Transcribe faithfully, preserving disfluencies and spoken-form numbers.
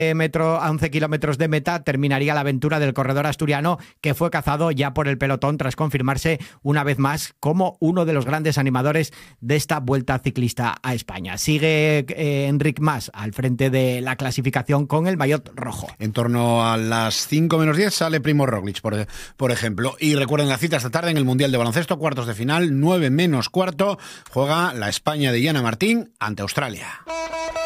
metro, a once kilómetros de meta terminaría la aventura del corredor asturiano, que fue cazado ya por el pelotón tras confirmarse una vez más como uno de los grandes animadores de esta Vuelta Ciclista a España. Sigue eh, Enric Mas al frente de la clasificación con el maillot rojo. En torno a las cinco menos diez sale Primo Roglic, por, por ejemplo. Y recuerden la cita esta tarde en el Mundial de Baloncesto, cuartos de final, nueve menos cuarto, juega la España de Yana Martín ante Australia.